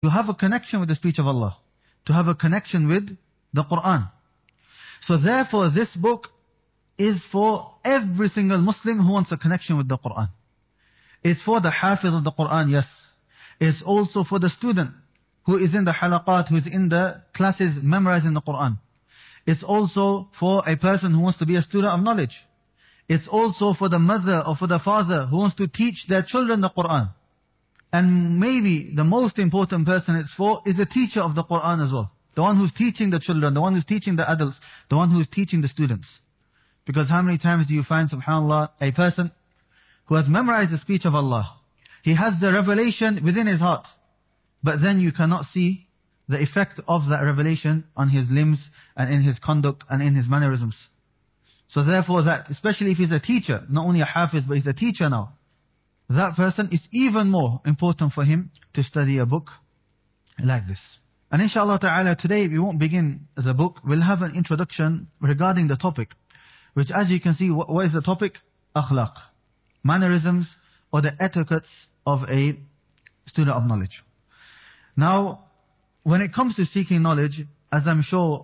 to have a connection with the speech of Allah, to have a connection with the Qur'an. So therefore this book is for every single Muslim who wants a connection with the Qur'an. It's for the Hafiz of the Qur'an, yes. It's also for the student who is in the halaqat, who is in the classes memorizing the Qur'an. It's also for a person who wants to be a student of knowledge. It's also for the mother or for the father who wants to teach their children the Qur'an. And maybe the most important person it's for is the teacher of the Qur'an as well. The one who's teaching the children, the one who's teaching the adults, the one who's teaching the students. Because how many times do you find, subhanAllah, a person who has memorized the speech of Allah, he has the revelation within his heart, but then you cannot see the effect of that revelation on his limbs and in his conduct and in his mannerisms. So therefore that, especially if he's a teacher, not only a hafiz, but he's a teacher now, that person is even more important for him to study a book like this. And inshallah ta'ala today we won't begin the book, we'll have an introduction regarding the topic, which as you can see, what is the topic? Akhlaq, mannerisms or the etiquettes of a student of knowledge. Now, when it comes to seeking knowledge, as I'm sure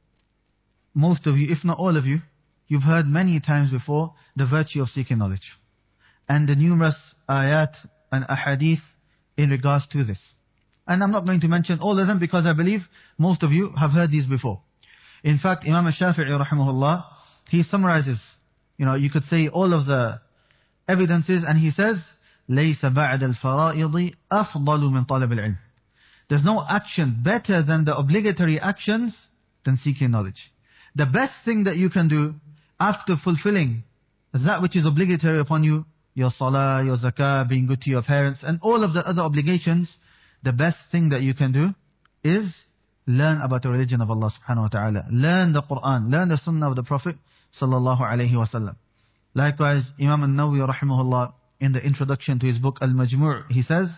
most of you, if not all of you, you've heard many times before the virtue of seeking knowledge and the numerous ayat and ahadith in regards to this. And I'm not going to mention all of them because I believe most of you have heard these before. In fact, Imam al-Shafi'i rahimahullah, he summarizes, you could say all of the evidences, and he says, لَيْسَ بَعْدَ الْفَرَائِضِ أَفْضَلُ مِنْ طَلَبِ الْعِلْمِ. There's no action better than the obligatory actions than seeking knowledge. The best thing that you can do after fulfilling that which is obligatory upon you, your salah, your zakah, being good to your parents, and all of the other obligations, the best thing that you can do is learn about the religion of Allah subhanahu wa ta'ala. Learn the Qur'an, learn the sunnah of the Prophet sallallahu alayhi wa sallam. Likewise, Imam al-Nawawi rahimahullah, in the introduction to his book Al-Majmu', he says,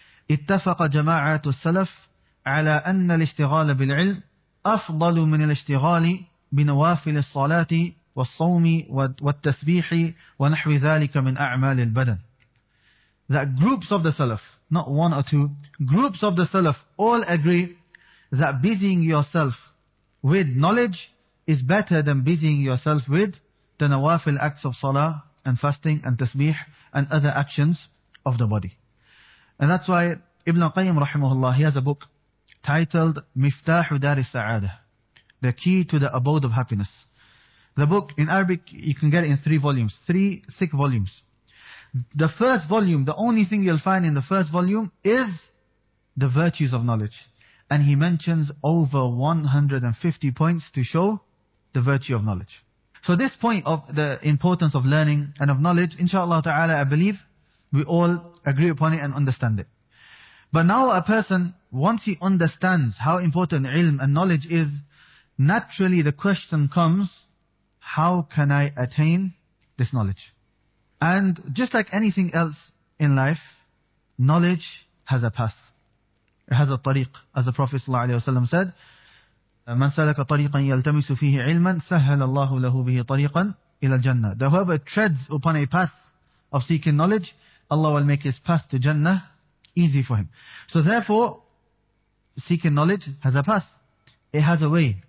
اتفق جماعة السلف على أن الاشتغال بالعلم أفضل من الاشتغال بنوافل الصلاة والصوم والتسبيح ونحو ذلك من أعمال البدن. That groups of the Salaf, not one or two, groups of the Salaf all agree that busying yourself with knowledge is better than busying yourself with the nawafil acts of salah and fasting and tasbih and other actions of the body. And that's why Ibn al-Qayyim rahimahullah, he has a book titled Miftahu Dar al-Sa'adah, the key to the abode of happiness. The book in Arabic, you can get it in 3 volumes, 3 thick volumes. The first volume, the only thing you'll find in the first volume is the virtues of knowledge. And he mentions over 150 points to show the virtue of knowledge. So this point of the importance of learning and of knowledge, inshallah ta'ala, I believe we all agree upon it and understand it. But now a person, once he understands how important ilm and knowledge is, naturally the question comes, how can I attain this knowledge? And just like anything else in life, knowledge has a path. It has a tariq. As the Prophet ﷺ said, مَنْ سَلَكَ طَرِيقًا يَلْتَمِسُ فِيهِ عِلْمًا سَهَّلَ اللَّهُ لَهُ بِهِ طَرِيقًا إِلَى الْجَنَّةِ. That whoever treads upon a path of seeking knowledge, Allah will make his path to Jannah easy for him. So therefore, seeking knowledge has a path. It has a way.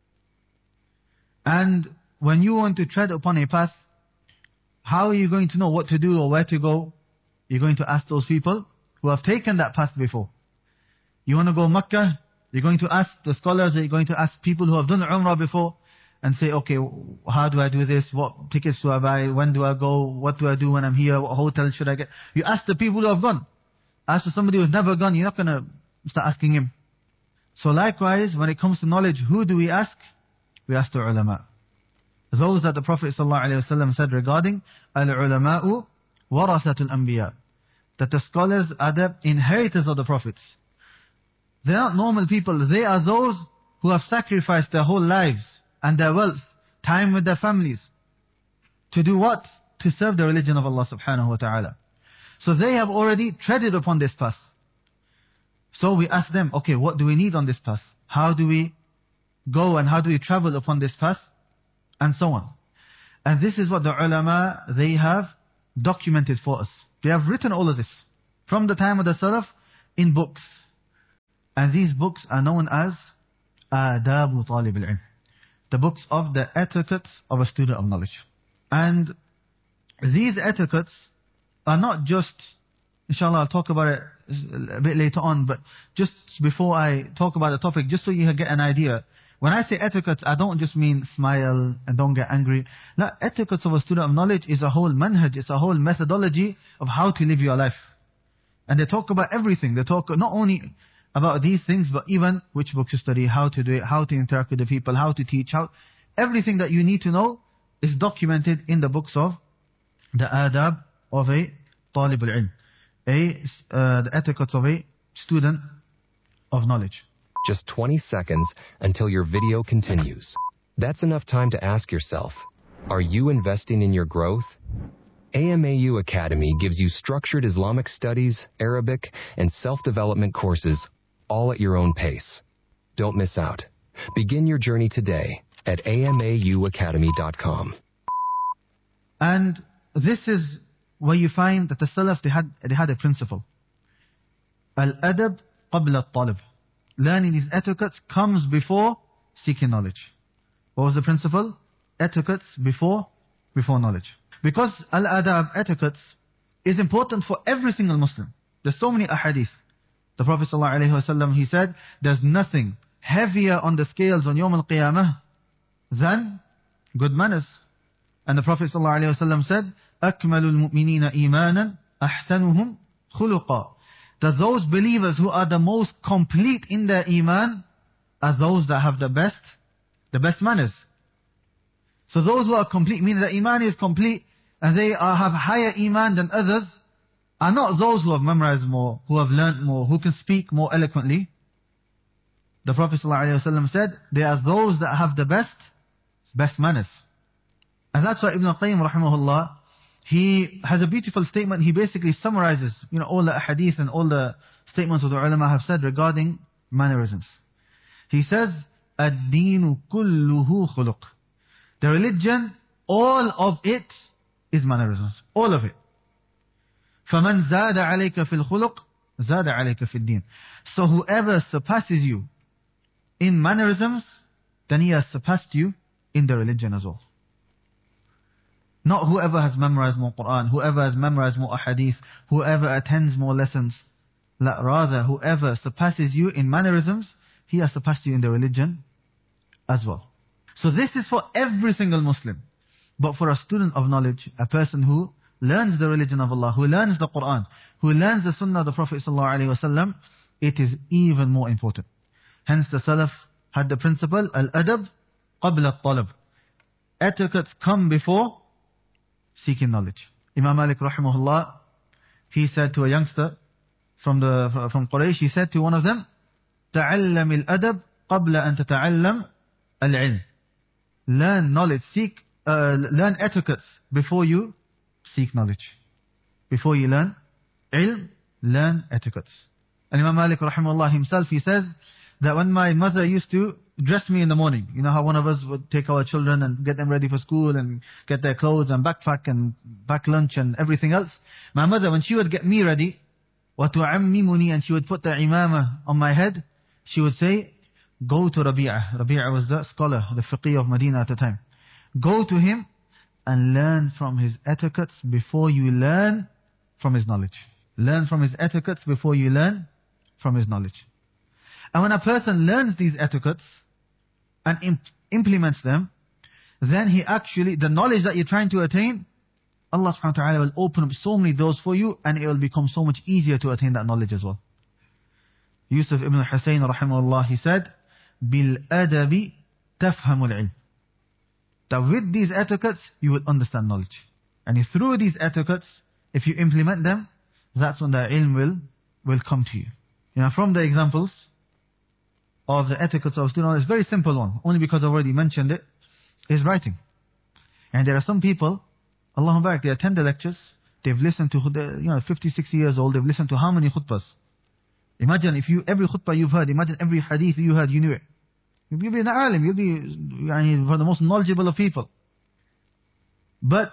And when you want to tread upon a path, how are you going to know what to do or where to go? You're going to ask those people who have taken that path before. You want to go Makkah, you're going to ask the scholars, you're going to ask people who have done Umrah before, and say, okay, how do I do this? What tickets do I buy? When do I go? What do I do when I'm here? What hotel should I get? You ask the people who have gone. Ask somebody who's never gone, you're not going to start asking him. So likewise, when it comes to knowledge, who do we ask? We ask the ulama. Those that the Prophet ﷺ said regarding al-ulama'u warathatul anbiya, that the scholars are the inheritors of the prophets. They're not normal people. They are those who have sacrificed their whole lives and their wealth, time with their families. To do what? To serve the religion of Allah subhanahu wa ta'ala. So they have already treaded upon this path. So we ask them, okay, what do we need on this path? How do we go and how do we travel upon this path? And so on. And this is what the ulama, they have documented for us. They have written all of this from the time of the Salaf in books. And these books are known as Adabu Talib al-Ilm, the books of the etiquettes of a student of knowledge. And these etiquettes are not just, inshallah I'll talk about it a bit later on, but just before I talk about the topic, just so you get an idea, when I say etiquettes, I don't just mean smile and don't get angry. No, etiquettes of a student of knowledge is a whole manhaj, it's a whole methodology of how to live your life. And they talk about everything. They talk not only about these things, but even which books to study, how to do it, how to interact with the people, how to teach, everything that you need to know is documented in the books of the adab of a talib al-ilm, the etiquettes of a student of knowledge. Just 20 seconds until your video continues. That's enough time to ask yourself, are you investing in your growth? AMAU Academy gives you structured Islamic studies, Arabic, and self-development courses, all at your own pace. Don't miss out. Begin your journey today at amauacademy.com. And this is where you find that the Salaf, they had a principle. Al-adab qabla al-talib. Learning these etiquettes comes before seeking knowledge. What was the principle? Etiquettes before knowledge. Because al-adab, etiquettes, is important for every single Muslim. There's so many ahadith. The Prophet ﷺ, he said, there's nothing heavier on the scales on Yawm al-Qiyamah than good manners. And the Prophet ﷺ said, أَكْمَلُ الْمُؤْمِنِينَ إِيمَانًا أَحْسَنُهُمْ خُلُقًا. That those believers who are the most complete in their iman are those that have the best manners. So those who are complete, meaning that iman is complete, and they have higher iman than others, are not those who have memorized more, who have learnt more, who can speak more eloquently. The Prophet ﷺ said, they are those that have the best manners. And that's why Ibn al-Qayyim rahimahullah, he has a beautiful statement. He basically summarizes, all the hadith and all the statements of the ulama have said regarding mannerisms. He says, ad-deenu kulluhu khuluq. The religion, all of it is mannerisms. All of it. فَمَنْ زَادَ عَلَيْكَ فِي الْخُلُقِ زَادَ عَلَيْكَ فِي الدِّينِ. So whoever surpasses you in mannerisms, then he has surpassed you in the religion as well. Not whoever has memorized more Qur'an, whoever has memorized more ahadith, whoever attends more lessons. Rather, whoever surpasses you in mannerisms, he has surpassed you in the religion as well. So this is for every single Muslim. But for a student of knowledge, a person who learns the religion of Allah, who learns the Qur'an, who learns the Sunnah of the Prophet ﷺ, it is even more important. Hence the Salaf had the principle, al-adab qabla al-talab. Etiquettes come before seeking knowledge. Imam Malik rahimahullah, he said to a youngster from Quraysh, he said to one of them, ta'allam al-adab qabla an tata'allam al-ilm. Learn knowledge, learn etiquettes before you seek knowledge. Before you learn ilm, learn etiquettes. And Imam Malik rahimahullah himself, he says that when my mother used to dress me in the morning, you know how one of us would take our children and get them ready for school and get their clothes and backpack and pack lunch and everything else. My mother, when she would get me ready, وَتُعَمِّمُنِي, and she would put the imamah on my head, she would say, go to Rabi'ah. Rabi'ah was the scholar, the faqih of Medina at the time. Go to him and learn from his etiquettes before you learn from his knowledge. Learn from his etiquettes before you learn from his knowledge. And when a person learns these etiquettes and implements them, then he actually, the knowledge that you're trying to attain, Allah subhanahu wa ta'ala will open up so many doors for you, and it will become so much easier to attain that knowledge as well. Yusuf ibn Hussein rahimahullah, he said, بِالْأَدَبِ تَفْهَمُ الْعِلْمِ. That with these etiquettes, you will understand knowledge. And if through these etiquettes, if you implement them, that's when the ilm will come to you. From the examples of the etiquettes of student, it's a very simple one, only because I've already mentioned it, is writing. And there are some people, Allahumma barak, they attend the lectures, they've listened to, 50, 60 years old, they've listened to how many khutbahs? Imagine if every khutbah you've heard, imagine every hadith you heard, you knew it. You'll be an alim, you'll be one of the most knowledgeable of people. But,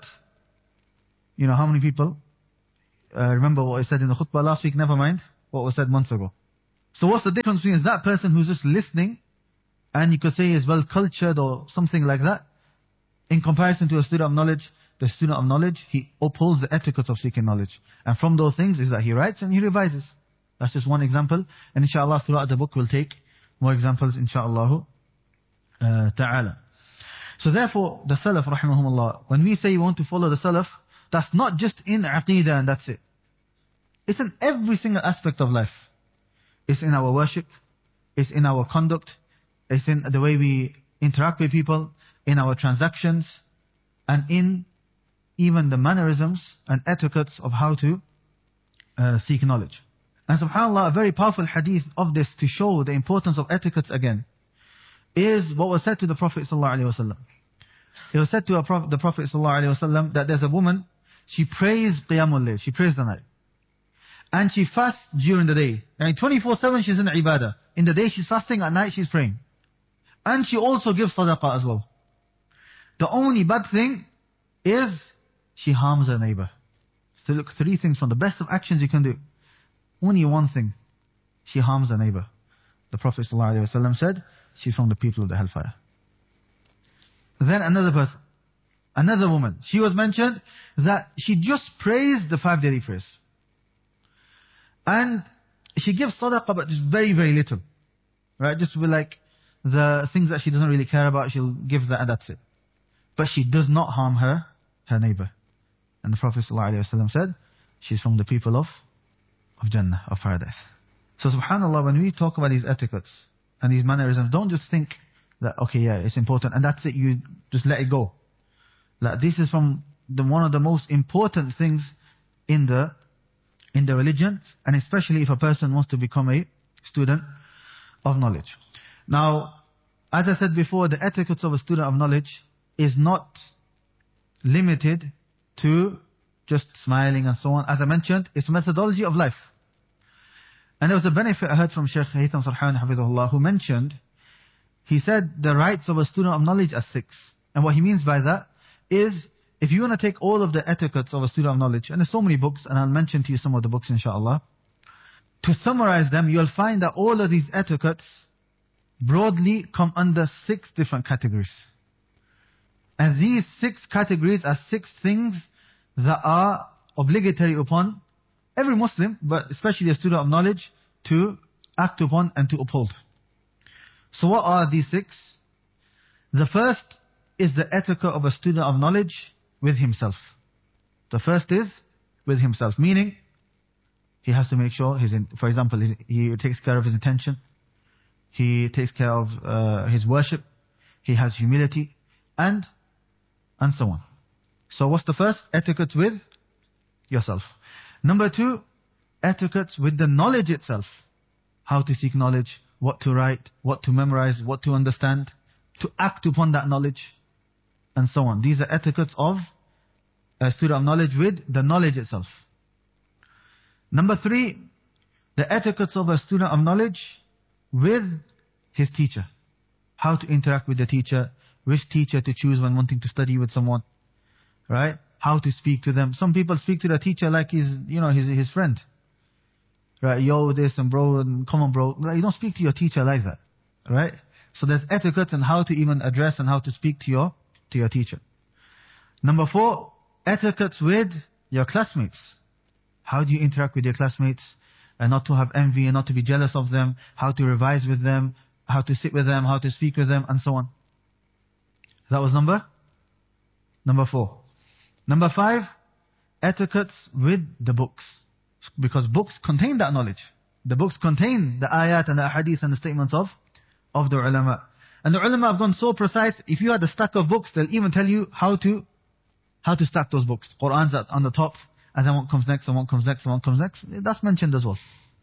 how many people remember what I said in the khutbah last week, never mind what was said months ago. So what's the difference between that person who's just listening, and you could say is well cultured or something like that, in comparison to a student of knowledge? The student of knowledge, he upholds the etiquettes of seeking knowledge. And from those things is that he writes and he revises. That's just one example. And inshallah throughout the book we'll take more examples inshallah ta'ala. So therefore the Salaf rahimahumullah, when we say we want to follow the Salaf, that's not just in Aqeedah and that's it. It's in every single aspect of life. It's in our worship, it's in our conduct, it's in the way we interact with people, in our transactions, and in even the mannerisms and etiquettes of how to seek knowledge. And subhanAllah, a very powerful hadith of this to show the importance of etiquettes again, is what was said to the Prophet ﷺ. It was said to the Prophet ﷺ that there's a woman, she prays Qiyamul Layl, she prays the night. And she fasts during the day. And 24/7 she's in ibadah. In the day she's fasting, at night she's praying. And she also gives sadaqah as well. The only bad thing is she harms her neighbor. So look, 3 things from the best of actions you can do. Only one thing, she harms her neighbor. The Prophet ﷺ said, she's from the people of the hellfire. Then another person, another woman, she was mentioned that she just prays the 5 daily prayers. And she gives sadaqah, but just very, very little. Right? Just with like the things that she doesn't really care about, she'll give that and that's it. But she does not harm her neighbor. And the Prophet ﷺ said, she's from the people of Jannah, of paradise. So subhanAllah, when we talk about these etiquettes and these mannerisms, don't just think that, okay, yeah, it's important, and that's it, you just let it go. Like, this is from one of the most important things in the religion, and especially if a person wants to become a student of knowledge. Now, as I said before, the etiquettes of a student of knowledge is not limited to just smiling and so on. As I mentioned, it's a methodology of life. And there was a benefit I heard from Shaykh Haytham Sarhan Hafizahullah, who mentioned, he said the rights of a student of knowledge are 6. And what he means by that is, if you want to take all of the etiquettes of a student of knowledge, and there's so many books, and I'll mention to you some of the books inshallah, to summarize them, you'll find that all of these etiquettes broadly come under 6 different categories. And these 6 categories are 6 things that are obligatory upon every Muslim, but especially a student of knowledge, to act upon and to uphold. So what are these 6? The first is the etiquette of a student of knowledge with himself. The first is with himself, meaning he has to make sure, for example, he takes care of his intention, he takes care of his worship, he has humility, and so on. So what's the first? Etiquette with yourself. Number 2, etiquette with the knowledge itself. How to seek knowledge, what to write, what to memorize, what to understand, to act upon that knowledge, and so on. These are etiquettes of a student of knowledge with the knowledge itself. Number 3, the etiquettes of a student of knowledge with his teacher. How to interact with the teacher, which teacher to choose when wanting to study with someone, right? How to speak to them. Some people speak to the teacher like he's, his friend. Right? Yo, this and bro, and come on bro. You don't speak to your teacher like that. Right? So there's etiquette and how to even address and how to speak to your teacher. Number 4, etiquette with your classmates. How do you interact with your classmates? And not to have envy and not to be jealous of them. How to revise with them. How to sit with them. How to speak with them, and so on. That was number 4. Number 5, etiquettes with the books. Because books contain that knowledge. The books contain the ayat and the hadith and the statements of the ulama. And the ulama have gone so precise, if you had a stack of books, they'll even tell you how to stack those books. Qur'an's on the top, and then what comes next, and what comes next, and what comes next. That's mentioned as well.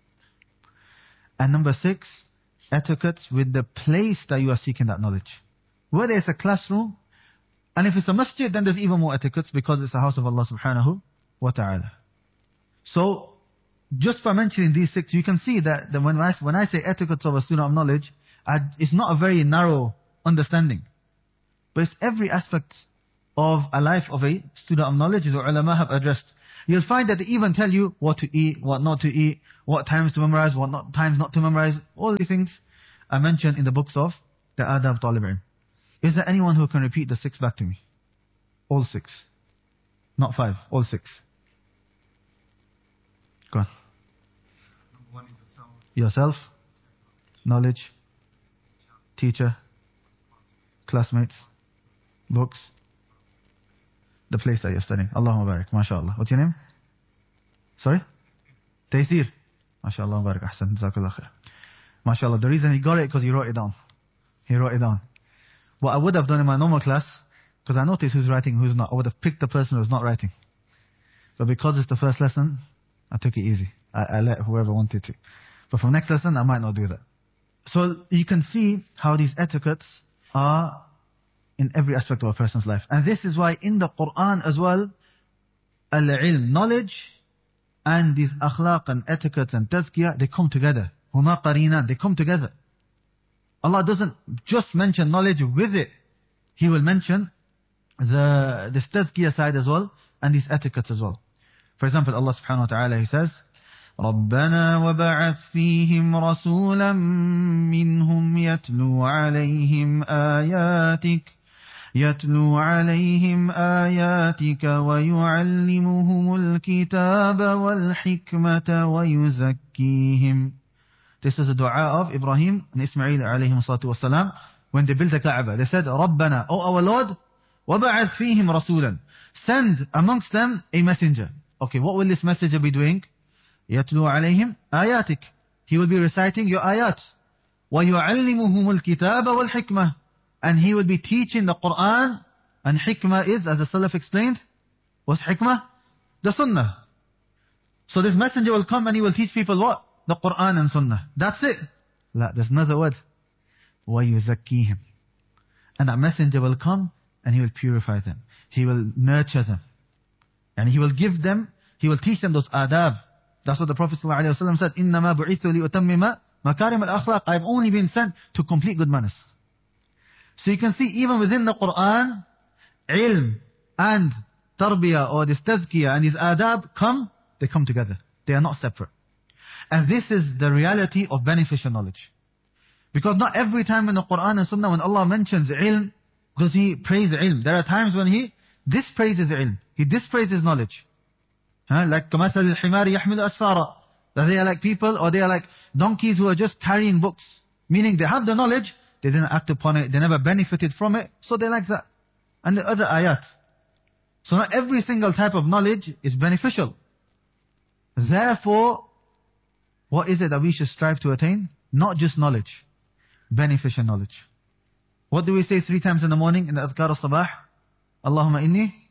And number 6, etiquettes with the place that you are seeking that knowledge. Whether it's a classroom, and if it's a masjid, then there's even more etiquettes because it's the house of Allah subhanahu wa ta'ala. So, just by mentioning these 6, you can see that when I say etiquettes of a student of knowledge, it's not a very narrow understanding. But it's every aspect of a life of a student of knowledge that ulama have addressed. You'll find that they even tell you what to eat, what not to eat, what times to memorize, what times not to memorize. All these things are mentioned in the books of the Adab Talib Ilm. Is there anyone who can repeat the 6 back to me? All 6. Not 5, all 6. Go on. Number 1 is Yourself, knowledge, teacher, classmates, books, the place that you're studying. Allahumma barik, mashallah. What's your name? Sorry? Taysir. Mashallah, barik, ahsan, jazakallah khair. Mashallah, the reason he got it because he wrote it down. He wrote it down. What I would have done in my normal class, because I noticed who's writing, who's not, I would have picked the person who's not writing. But because it's the first lesson, I took it easy. I let whoever wanted to. But from next lesson, I might not do that. So you can see how these etiquettes are in every aspect of a person's life. And this is why in the Quran as well, al-ilm, knowledge, and these akhlaq and etiquettes and tazkiyah, they come together. Huma qarinan, they come together. Allah doesn't just mention knowledge with it. He will mention this tazkiyah side as well, and these etiquettes as well. For example, Allah subhanahu wa ta'ala, He says, رَبَّنَا وَبَعَثْ فِيهِمْ رَسُولًا مِّنْهُمْ يَتْلُو عَلَيْهِمْ آيَاتِكَ وَيُعَلِّمُهُمُ الْكِتَابَ وَالْحِكْمَةَ وَيُزَكِّيهِمْ. This is a dua of Ibrahim and Ismail alayhim salatu wasalam when they built the Kaaba. They said, رَبَّنَا, O our Lord, وَبَعَثْ فِيهِمْ رَسُولًا, send amongst them a messenger. Okay, what will this messenger be doing? يَتْلُو عَلَيْهِمْ آيَاتِكَ, he will be reciting your ayat. وَيُعَلِّمُهُمُ الْكِتَابَ وَالْحِكْمَةِ, and he will be teaching the Quran. And hikmah is, as the Salaf explained, what's hikmah? The Sunnah. So this messenger will come and he will teach people what? The Quran and Sunnah. That's it. La, there's another word. وَيُزَكِّيهِمْ, and that messenger will come and he will purify them. He will nurture them. And he will give them, he will teach them those adab. That's what the Prophet ﷺ said, إِنَّمَا بُعِثُ لِأُتَمِّمَ مَكَارِمَ الْأَخْلَاقِ, I've only been sent to complete good manners. So you can see even within the Quran, ilm and tarbiyah or this tazkiyah and these adab they come together. They are not separate. And this is the reality of beneficial knowledge. Because not every time in the Quran and Sunnah when Allah mentions ilm, does He praise ilm. There are times when He dispraises ilm. He dispraises knowledge. Like كَمَثَلِ الْحِمَارِ يَحْمِلُ أَسْفَارًا, that they are like people or they are like donkeys who are just carrying books. Meaning they have the knowledge, they didn't act upon it, they never benefited from it, so they like that. And the other ayat. So not every single type of knowledge is beneficial. Therefore, what is it that we should strive to attain? Not just knowledge, beneficial knowledge. What do we say 3 times in the morning in the Adhkar al-Sabah? Allahumma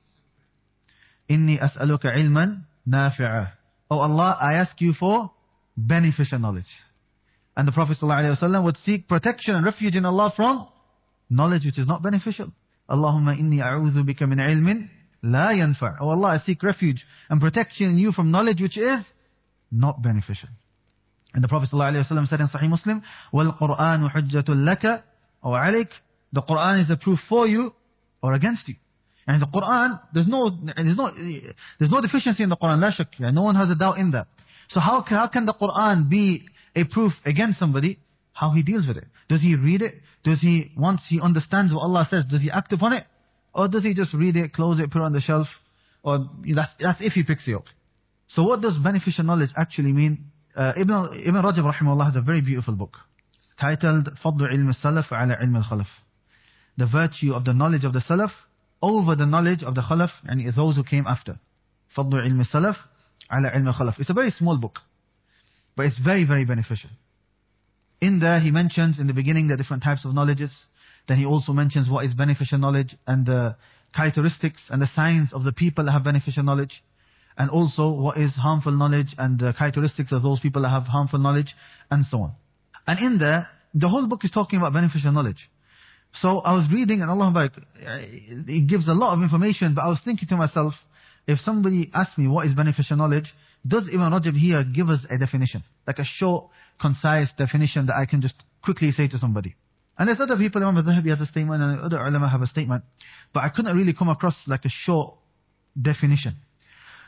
inni as'aluka ilman nafi'a. Oh Allah, I ask you for beneficial knowledge. And the Prophet ﷺ would seek protection and refuge in Allah from knowledge which is not beneficial. Allahumma inni a'udhu bika min ilmin la yanfa'. Oh Allah, I seek refuge and protection in you from knowledge which is not beneficial. And the Prophet ﷺ said in Sahih Muslim, وَالْقُرْآنُ حُجَّةٌ لَكَ أَوْ عَلَيْكَ. The Quran is a proof for you or against you. And the Quran, there's no deficiency in the Quran, la shak. No one has a doubt in that. So how can the Quran be a proof against somebody? How he deals with it. Does he read it? Once he understands what Allah says, does he act upon it? Or does he just read it, close it, put it on the shelf? Or that's if he picks it up. So what does beneficial knowledge actually mean? Ibn Rajab rahimahullah has a very beautiful book titled فضل علم السلف على علم الخلف. The virtue of the knowledge of the Salaf over the knowledge of the Khalaf, and those who came after. فضل علم السلف على علم الخلف. It's a very small book, but it's very, very beneficial. In there he mentions in the beginning the different types of knowledges. Then he also mentions what is beneficial knowledge and the characteristics and the signs of the people that have beneficial knowledge. And also what is harmful knowledge and the characteristics of those people that have harmful knowledge, and so on. And in there, the whole book is talking about beneficial knowledge. So I was reading, and Allah Barak, it gives a lot of information, but I was thinking to myself, if somebody asked me what is beneficial knowledge, does Ibn Rajab here give us a definition? Like a short, concise definition that I can just quickly say to somebody. And there's other people, Imam al-Dhahabi has a statement, and other ulama have a statement, but I couldn't really come across like a short definition.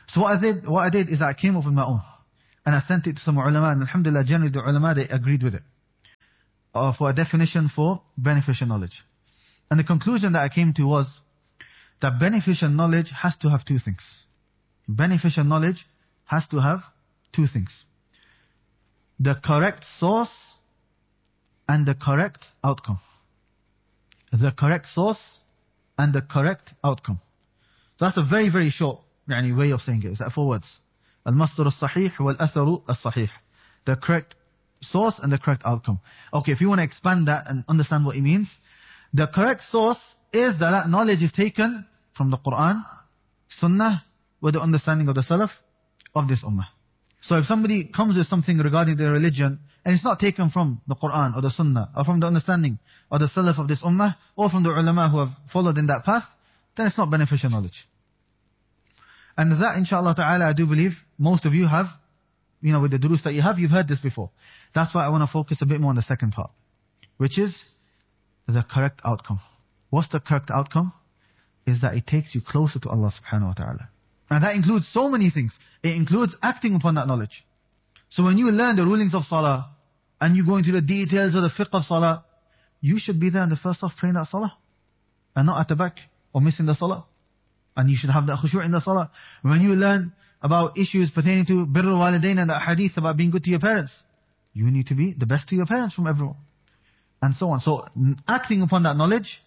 So what I did is I came up with my own. And I sent it to some ulama, and alhamdulillah, generally the ulama, they agreed with it. For a definition for beneficial knowledge. And the conclusion that I came to was that beneficial knowledge has to have two things. Beneficial knowledge has to have two things. The correct source and the correct outcome. The correct source and the correct outcome. So that's a very, very short way of saying it. It's like 4 words. Al-masdar al-sahih wal-atharu al-sahih. The correct source and the correct outcome. Okay, if you want to expand that and understand what it means, the correct source is that knowledge is taken from the Quran, Sunnah, with the understanding of the Salaf of this Ummah. So if somebody comes with something regarding their religion, and it's not taken from the Quran or the Sunnah, or from the understanding of the Salaf of this Ummah, or from the ulama who have followed in that path, then it's not beneficial knowledge. And that, inshallah ta'ala, I do believe most of you have, with the durus that you have, you've heard this before. That's why I want to focus a bit more on the second part, which is the correct outcome. What's the correct outcome? Is that it takes you closer to Allah subhanahu wa ta'ala. And that includes so many things. It includes acting upon that knowledge. So when you learn the rulings of salah, and you go into the details of the fiqh of salah, you should be there in the first half praying that salah, and not at the back, or missing the salah. And you should have that khushu' in the salah. When you learn about issues pertaining to birrul walidain and the hadith about being good to your parents, you need to be the best to your parents from everyone. And so on. So acting upon that knowledge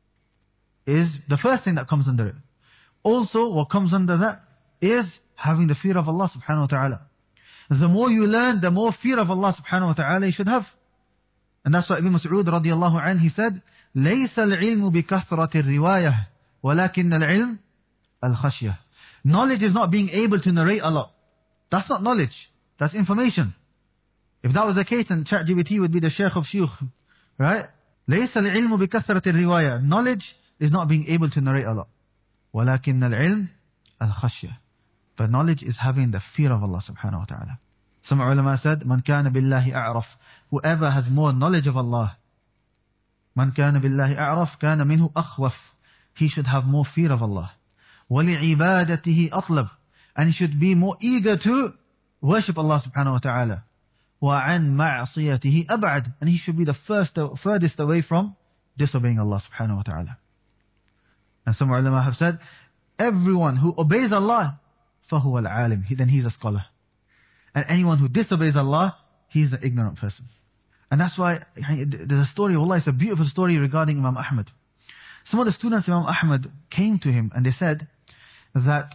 is the first thing that comes under it. Also, what comes under that is having the fear of Allah subhanahu wa ta'ala. The more you learn, the more fear of Allah subhanahu wa ta'ala you should have. And that's why Ibn Mas'ud radiallahu anhu, he said, لَيْسَ الْعِلْمُ بِكَثْرَةِ الرِّوَايَةِ وَلَكِنَّ الْعِلْمُ الْخَشْيَةِ. Knowledge is not being able to narrate a lot. That's not knowledge. That's information. If that was the case, then ChatGPT would be the sheikh of shuyukh. Right? لَيْسَ الْعِلْمُ بِكَثْرَةِ الرِّوَايَةِ. Knowledge is not being able to narrate a lot. وَلَكِنَّ الْعِلْمُ الْخَشْيَةِ. But knowledge is having the fear of Allah subhanahu wa ta'ala. Some ulama said, مَنْ كَانَ بِاللَّهِ أَعْرَفْ. Whoever has more knowledge of Allah. مَنْ كَانَ بِاللَّهِ أَعْرَفْ كَانَ مِنْهُ أَخْوَفْ. He should have more fear of Allah. وَلِعِبَادَتِهِ أَطْلَبْ. And he should be more eager to worship Allah subhanahu wa ta'ala. وَعَنْ مَعْصِيَتِهِ أَبْعَدْ. And he should be the furthest away from disobeying Allah subhanahu wa ta'ala. And some ulama have said, everyone who obeys Allah, فَهُوَ الْعَالِمِ. Then he's a scholar. And anyone who disobeys Allah, he's an ignorant person. And that's why there's a story, wallah, it's a beautiful story regarding Imam Ahmad. Some of the students of Imam Ahmad came to him and they said that,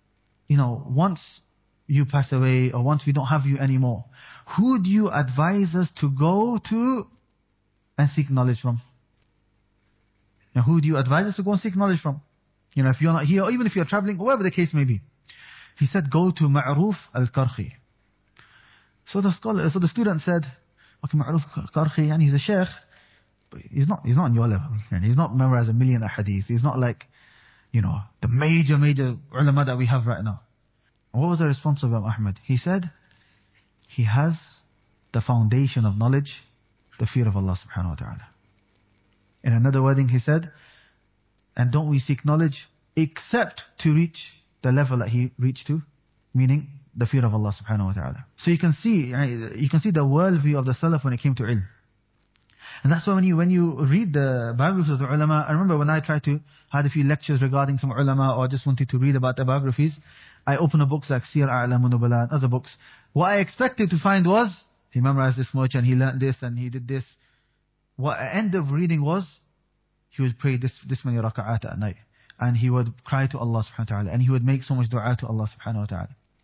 once you pass away or once we don't have you anymore, who do you advise us to go to and seek knowledge from? Now, who do you advise us to go and seek knowledge from? If you're not here, or even if you're traveling, whatever the case may be. He said, go to Ma'ruf al-Karhi. So the student said, okay, Ma'ruf al-Karhi, he's a sheikh, but he's not on your level. He's not memorized 1 million hadith. He's not like, the major ulama that we have right now. And what was the response of Imam Ahmad? He said, he has the foundation of knowledge, the fear of Allah subhanahu wa ta'ala. In another wording, he said, and don't we seek knowledge except to reach the level that he reached to, meaning the fear of Allah subhanahu wa ta'ala. So you can see the worldview of the Salaf when it came to ilm. And that's why when you read the biographies of the ulama, I remember when I had a few lectures regarding some ulama, or just wanted to read about their biographies, I opened books like Siyar A'lam Nubala and other books. What I expected to find was, he memorized this much and he learned this and he did this. What I ended up reading was, he would pray this many raka'at at night. And he would cry to Allah subhanahu wa ta'ala. And he would make so much dua to Allah subhanahu wa ta'ala.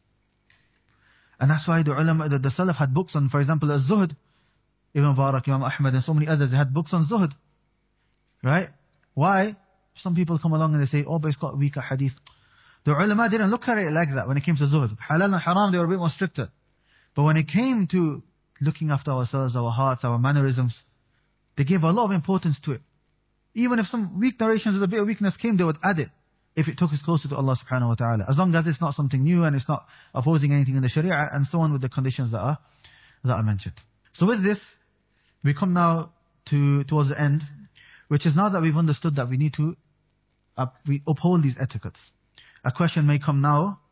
And that's why the ulama, the Salaf had books on, for example, Az-Zuhd. Ibn Mubarak, Imam Ahmad and so many others, they had books on Zuhd. Right? Why? Some people come along and they say, but it's got weaker hadith. The ulama didn't look at it like that when it came to Zuhd. Halal and haram, they were a bit more stricter. But when it came to looking after ourselves, our hearts, our mannerisms, they gave a lot of importance to it. Even if some weak narrations with a bit of weakness came, they would add it, if it took us closer to Allah subhanahu wa ta'ala. As long as it's not something new and it's not opposing anything in the sharia, and so on, with the conditions that are mentioned. So with this, we come now towards the end, which is now that we've understood that we need to we uphold these etiquettes. A question may come now,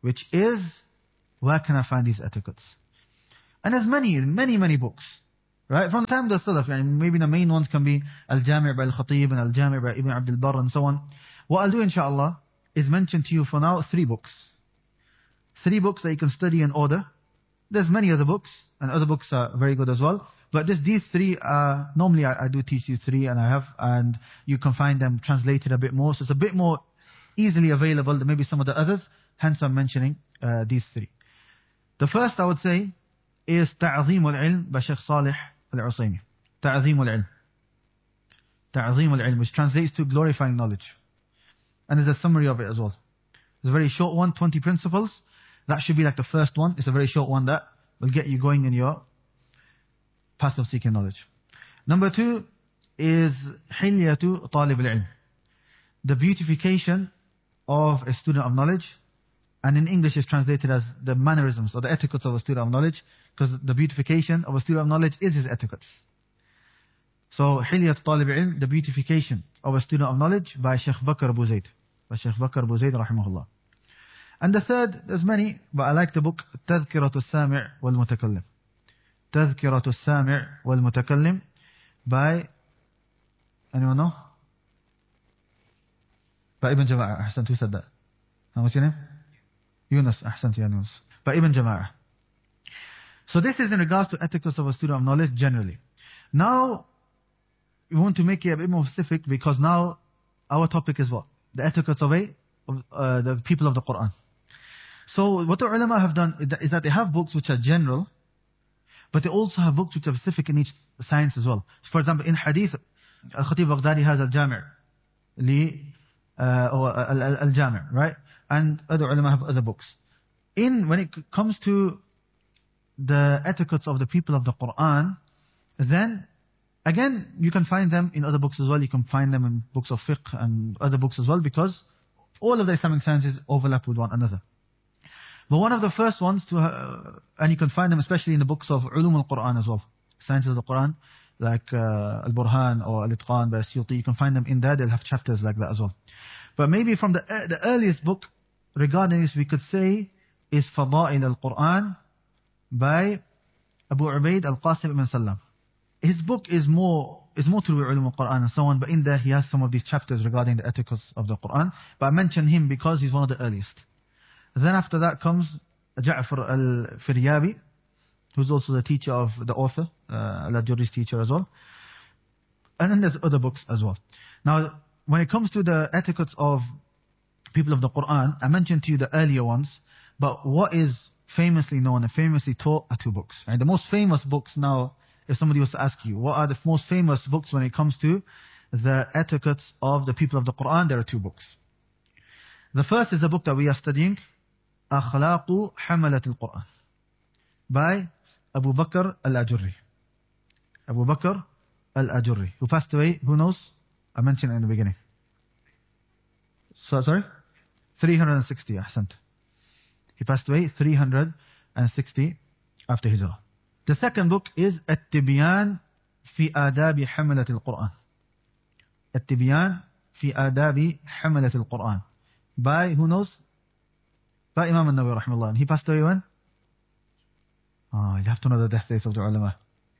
which is, where can I find these etiquettes? And there's many books. Right? From the time of the Salaf, maybe the main ones can be Al-Jami' by Al-Khatib and Al-Jami' by Ibn Abd al-Barr and so on. What I'll do inshallah is mention to you for now 3 books. 3 books that you can study in order. There's many other books, and other books are very good as well. But just these 3, normally I do teach these 3, and you can find them translated a bit more. So it's a bit more easily available than maybe some of the others. Hence I'm mentioning these 3. The first I would say is Ta'zeem al-Ilm by Shaykh Salih Al-Usaymi. Ta'zeem al-Ilm. Ta'zeem al-Ilm, which translates to glorifying knowledge. And there's a summary of it as well. It's a very short one, 20 principles. That should be like the first one. It's a very short one that will get you going in your path of seeking knowledge. Number 2 is Hilyatu Talib al-Ilm. The beautification of a student of knowledge. And in English it's translated as the mannerisms or the etiquettes of a student of knowledge. Because the beautification of a student of knowledge is his etiquettes. So Hilyatu Talib al-Ilm, the beautification of a student of knowledge by Shaykh Bakr Abu Zayd. By Shaykh Bakr Abu Zayd rahimahullah. And the third, there's many, but I like the book Tadhkiratu Sami' wal Mutakallim. Tadhkiratu Sami' wal Mutakallim by, anyone know? By Ibn Jama'ah. Ahsant, who said that? What's your name? Yunus. Ahsant, Yunus. By Ibn Jama'ah. So this is in regards to etiquettes of a student of knowledge generally. Now, we want to make it a bit more specific because now our topic is what? The etiquettes of the people of the Quran. So what the ulama have done is that they have books which are general, but they also have books which are specific in each science as well. For example, in hadith, Al-Khatib Baghdadi has Al-Jami' or Al-Jami', right? And other ulama have other books. When it comes to the etiquettes of the people of the Quran, then again, you can find them in other books as well. You can find them in books of fiqh and other books as well, because all of the Islamic sciences overlap with one another. But one of the first ones and you can find them especially in the books of Ulum al-Quran as well. Sciences of the Quran, like Al-Burhan or Al-Itqan by Suyuti. You can find them in there. They'll have chapters like that as well. But maybe from the earliest book regarding this, we could say is Fada'il al-Quran by Abu Ubaid al-Qasim ibn Sallam. His book is more to do with Ulum al-Quran and so on, but in there he has some of these chapters regarding the etiquettes of the Quran. But I mention him because he's one of the earliest. Then after that comes Ja'far al-Firyabi, who's also the teacher of the author, Al-Ajurri's teacher as well. And then there's other books as well. Now, when it comes to the etiquettes of people of the Quran, I mentioned to you the earlier ones, but what is famously known and famously taught are 2 books. Right? The most famous books now, if somebody was to ask you, what are the most famous books when it comes to the etiquettes of the people of the Quran, there are 2 books. The first is the book that we are studying, Akhlaqu Hamalat al-Quran, by Abu Bakr al-Ajurri. Abu Bakr al-Ajurri, who passed away, who knows? I mentioned it in the beginning. Sorry? 360, ahsant. He passed away 360 after Hijrah. The second book is At-Tibyan fi Adabi Hamalat al-Quran. At-Tibyan fi Adabi Hamalat al-Quran. By, who knows? By Imam al-Nawawi rahimahullah. And he passed away when? You have to know the death dates of the ulama.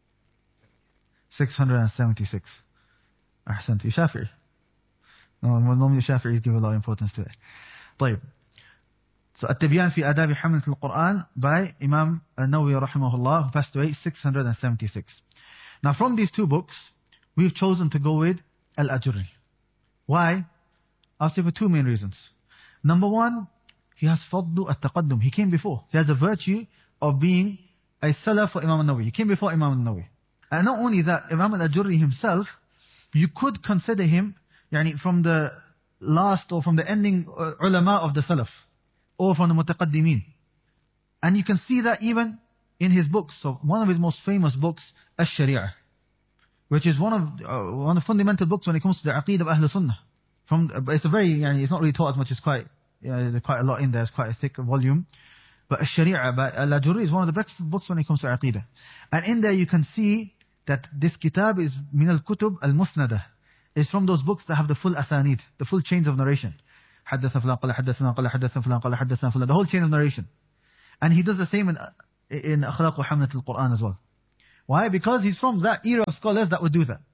676. Ahsant. You Shafi'i. No, normally Shafi'is give a lot of importance to it. طيب. So At-Tibyan fi Adabi Hamalat al-Quran by Imam al-Nawawi rahimahullah, who passed away 676. Now from these 2 books, we've chosen to go with Al-Ajurri. Why? I'll say for 2 main reasons. Number 1, he has fadlu at-taqaddum. He came before. He has the virtue of being a salaf for Imam al-Nawawi. He came before Imam al-Nawawi. And not only that, Imam al-Ajurri himself, you could consider him from the last or from the ending ulama of the salaf, or from the mutaqaddimin. And you can see that even in his books. So one of his most famous books, Ash-Shari'ah, which is one of the fundamental books when it comes to the aqeedah of Ahl Sunnah. It's a very, it's not really taught as much, it's quite, there's quite a lot in there, it's quite a thick volume. But Ash-Shari'ah by Al-Ajurri is one of the best books when it comes to aqeedah. And in there you can see that this kitab is min al-kutub al-musnadah. It's from those books that have the full asanid, the full chains of narration. حدث فلان قال حدثنا قال حدثنا فلان قال حدثنا فلان. The whole chain of narration. And he does the same in أخلاق وحملة القرآن as well. Why? Because he's from that era of scholars that would do that.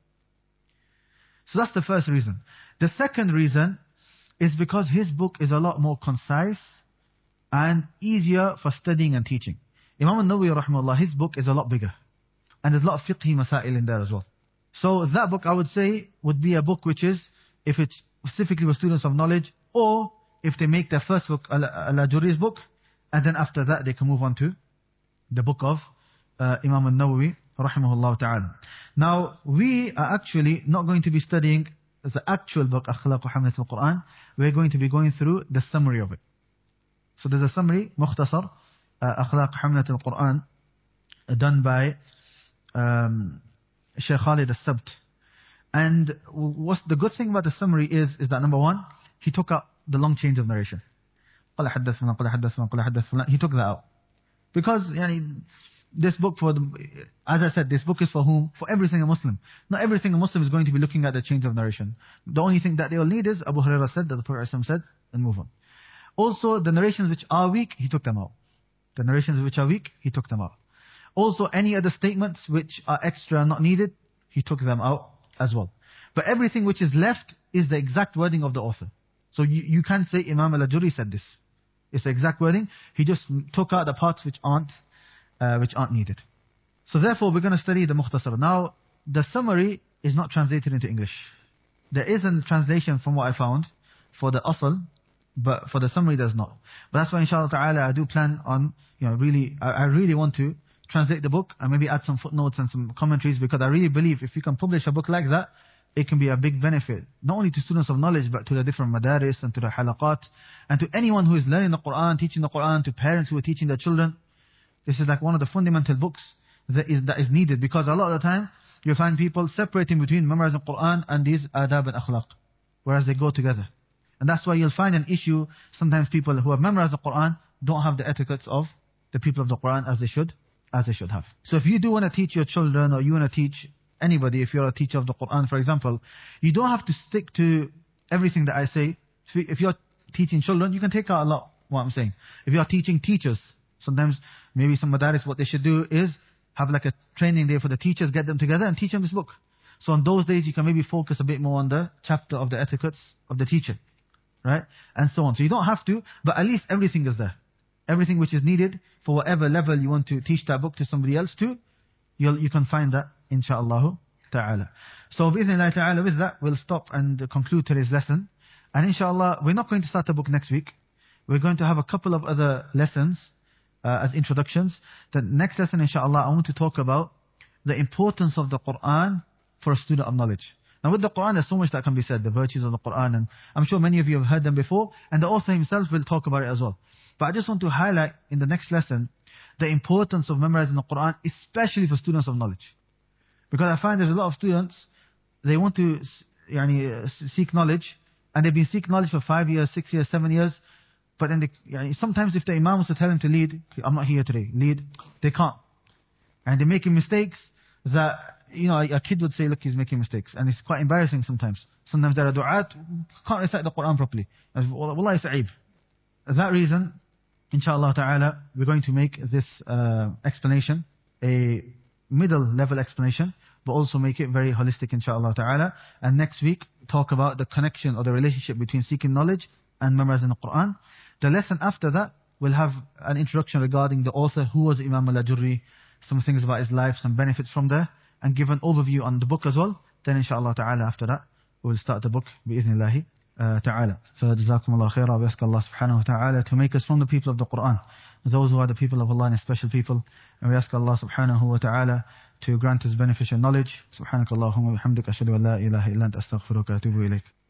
So that's the first reason. The second reason is because his book is a lot more concise and easier for studying and teaching. Imam al-Nawawi rahimahullah, his book is a lot bigger. And there's a lot of fiqhi masail in there as well. So that book I would say would be a book which is, if it's specifically for students of knowledge, or if they make their first book Al-Ajurri's book, and then after that they can move on to the book of Imam al-Nawawi rahimahullah ta'ala. Now we are actually not going to be studying the actual book Akhlaq wa Hamlat al-Quran. We're going to be going through the summary of it. So there's a summary, Mukhtasar, Akhlaq Hamlat al-Quran, done by Shaykh Khalid al-Sabt. And what's the good thing about the summary is that number one, he took out the long chains of narration. قال حدثنا قال حدثنا قال حدثنا. He took that out. Because this book, as I said, this book is for whom? For every single Muslim. Not every single Muslim is going to be looking at the chains of narration. The only thing that they will need is Abu Hurairah said, that the Prophet said, and move on. Also, the narrations which are weak, he took them out. The narrations which are weak, he took them out. Also, any other statements which are extra, not needed, he took them out as well. But everything which is left is the exact wording of the author. So you can't say Imam al-Ajurri said this. It's the exact wording. He just took out the parts which aren't needed. So therefore, we're going to study the Mukhtasar. Now, the summary is not translated into English. There is a translation from what I found for the Asl, but for the summary there's not. But that's why inshallah ta'ala I do plan on, really, I really want to translate the book and maybe add some footnotes and some commentaries, because I really believe if you can publish a book like that, it can be a big benefit, not only to students of knowledge, but to the different madaris and to the halaqat, and to anyone who is learning the Quran, teaching the Quran, to parents who are teaching their children. This is like one of the fundamental books that is needed, because a lot of the time, you find people separating between memorizing the Quran and these adab and akhlaq, whereas they go together. And that's why you'll find an issue, sometimes people who have memorized the Quran don't have the etiquettes of the people of the Quran as they should have. So if you do want to teach your children, or you want to teach anybody, if you're a teacher of the Quran, for example, you don't have to stick to everything that I say. If you're teaching children, you can take out a lot what I'm saying. If you're teaching teachers, sometimes maybe some madaris, what they should do is have like a training day for the teachers, get them together and teach them this book. So on those days, you can maybe focus a bit more on the chapter of the etiquettes of the teacher, right? And so on. So you don't have to, but at least everything is there. Everything which is needed for whatever level you want to teach that book to somebody else to, you can find that, insha'Allah ta'ala. So bi'idhnillah ta'ala, with that, we'll stop and conclude today's lesson. And insha'Allah, we're not going to start the book next week. We're going to have a couple of other lessons as introductions. The next lesson, insha'Allah, I want to talk about the importance of the Quran for a student of knowledge. Now with the Quran, there's so much that can be said, the virtues of the Quran, and I'm sure many of you have heard them before, and the author himself will talk about it as well. But I just want to highlight in the next lesson the importance of memorizing the Quran, especially for students of knowledge. Because I find there's a lot of students, they want to seek knowledge, and they've been seeking knowledge for 5 years, 6 years, 7 years, but then sometimes if the imam was to tell them to lead, I'm not here today, lead, they can't. And they're making mistakes that, a kid would say, look, he's making mistakes. And it's quite embarrassing sometimes. Sometimes there are du'at who can't recite the Quran properly. Wallahi sa'ib. For that reason, inshallah ta'ala, we're going to make this explanation a middle level explanation, but also make it very holistic, inshallah ta'ala. And next week, talk about the connection or the relationship between seeking knowledge and memorizing the Quran. The lesson after that will have an introduction regarding the author, who was Imam al-Ajurri, some things about his life, some benefits from there, and give an overview on the book as well. Then inshallah ta'ala after that, we'll start the book bi'idhnillahi ta'ala. So jazakumullah khairah. We ask Allah subhanahu wa ta'ala to make us from the people of the Quran, those who are the people of Allah and special people. And we ask Allah subhanahu wa ta'ala to grant us beneficial knowledge. Subhanakallahumma wa bihamdika ashhadu an la ilaha illa anta astaghfiruka wa atubu ilayk.